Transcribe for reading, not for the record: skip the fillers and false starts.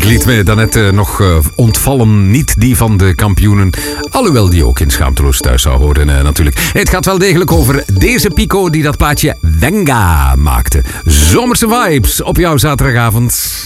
liet mij daarnet nog ontvallen. Niet die van de kampioenen. Alhoewel die ook in Schaamteloos thuis zou horen natuurlijk. Het gaat wel degelijk over deze Pico die dat plaatje Venga maakte. Zomerse vibes op jouw zaterdagavond.